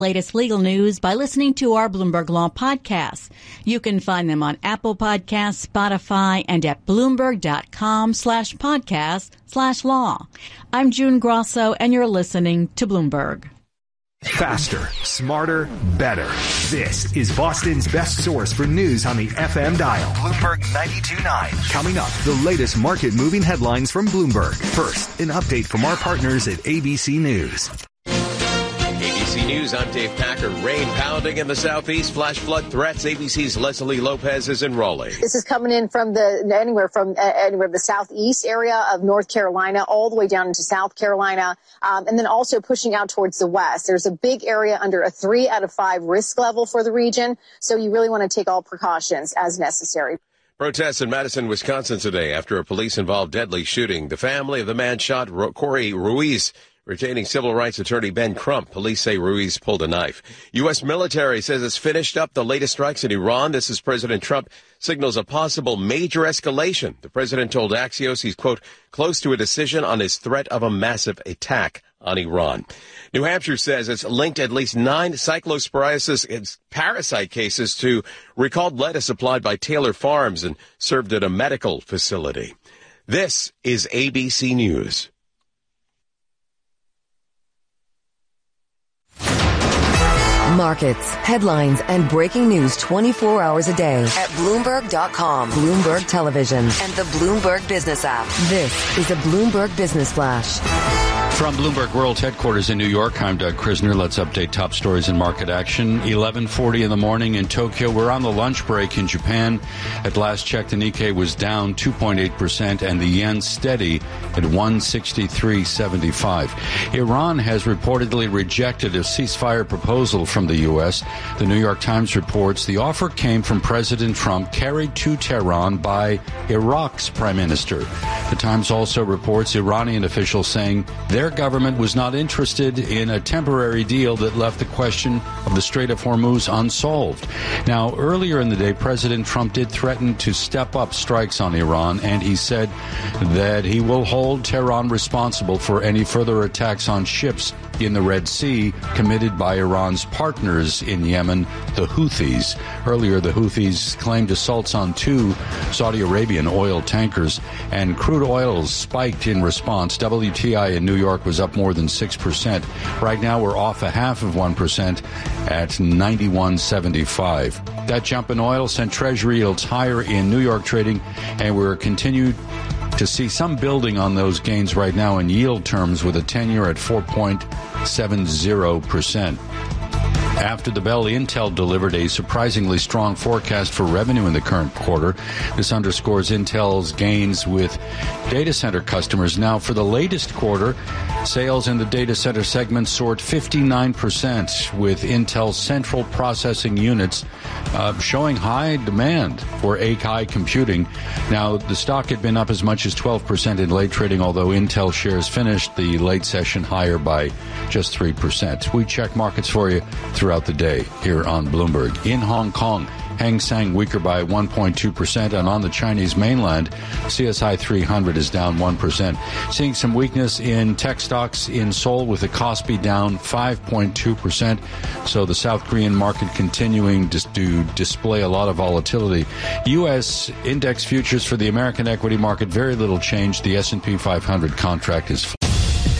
Latest legal news by listening to our Bloomberg Law podcasts. You can find them on Apple Podcasts, Spotify, and at Bloomberg.com/podcast/law. I'm June Grosso, and you're listening to Bloomberg. Faster, smarter, better. This is Boston's best source for news on the FM dial. Bloomberg 92.9. Coming up, the latest market-moving headlines from Bloomberg. First, an update from our partners at ABC News. ABC News, I'm Dave Packer. Rain pounding in the southeast, flash flood threats. ABC's Leslie Lopez is in Raleigh. This is coming in from anywhere the southeast area of North Carolina all the way down into South Carolina, and then also pushing out towards the west. There's a big area under a 3 out of 5 risk level for the region, so you really want to take all precautions as necessary. Protests in Madison, Wisconsin today after a police-involved deadly shooting. The family of the man shot, Corey Ruiz, retaining civil rights attorney Ben Crump. Police say Ruiz pulled a knife. U.S. military says it's finished up the latest strikes in Iran. This is President Trump signals a possible major escalation. The president told Axios he's, quote, close to a decision on his threat of a massive attack on Iran. New Hampshire says it's linked at least 9 cyclosporiasis parasite cases to recalled lettuce supplied by Taylor Farms and served at a medical facility. This is ABC News. Markets, headlines, and breaking news 24 hours a day at Bloomberg.com, Bloomberg Television, and the Bloomberg Business app. This is a Bloomberg Business Flash. From Bloomberg World Headquarters in New York, I'm Doug Krisner. Let's update top stories in market action. 11:40 in the morning in Tokyo. We're on the lunch break in Japan. At last check, the Nikkei was down 2.8% and the yen steady at 163.75. Iran has reportedly rejected a ceasefire proposal from the U.S. The New York Times reports the offer came from President Trump, carried to Tehran by Iraq's prime minister. The Times also reports Iranian officials saying their government was not interested in a temporary deal that left the question of the Strait of Hormuz unsolved. Now, earlier in the day, President Trump did threaten to step up strikes on Iran, and he said that he will hold Tehran responsible for any further attacks on ships in the Red Sea committed by Iran's partners in Yemen, the Houthis. Earlier, the Houthis claimed assaults on 2 Saudi Arabian oil tankers, and crude oil spiked in response. WTI in New York was up more than 6%. Right now, we're off 0.5% at 91.75. That jump in oil sent Treasury yields higher in New York trading, and we're continued to see some building on those gains right now in yield terms, with a 10-year at 4.70%. After the bell, Intel delivered a surprisingly strong forecast for revenue in the current quarter. This underscores Intel's gains with data center customers. Now, for the latest quarter, sales in the data center segment soared 59%, with Intel's central processing units showing high demand for AI computing. Now, the stock had been up as much as 12% in late trading, although Intel shares finished the late session higher by just 3%. We check markets for you throughout the day here on Bloomberg. In Hong Kong, Hang Seng weaker by 1.2%, and on the Chinese mainland, CSI 300 is down 1%. Seeing some weakness in tech stocks in Seoul, with the Kospi down 5.2%. So the South Korean market continuing to display a lot of volatility. U.S. index futures for the American equity market, very little change. The S&P 500 contract is